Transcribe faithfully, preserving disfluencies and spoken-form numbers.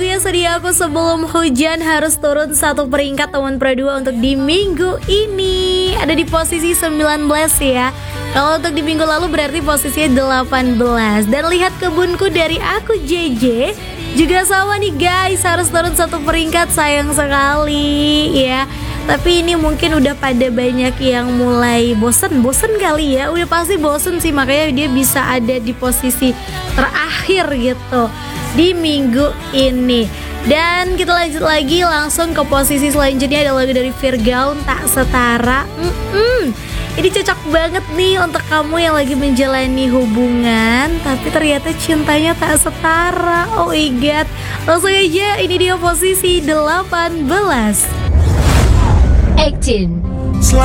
lagu yang sedia aku sebelum hujan harus turun satu peringkat teman Pro dua untuk di minggu ini. Ada di posisi sembilan belas ya. Kalau untuk di minggu lalu berarti posisinya delapan belas. Dan lihat kebunku dari aku J J juga sama nih guys, harus turun satu peringkat, sayang sekali ya. Tapi ini mungkin udah pada banyak yang mulai bosen, bosen kali ya. Udah pasti bosen sih, makanya dia bisa ada di posisi terakhir gitu di minggu ini. Dan kita lanjut lagi langsung ke posisi selanjutnya, ada lagu dari Virgaun, Tak Setara. Mm-mm. Ini cocok banget nih untuk kamu yang lagi menjalani hubungan tapi ternyata cintanya tak setara. Oh my god. Langsung aja, ini dia posisi delapan belas. Actin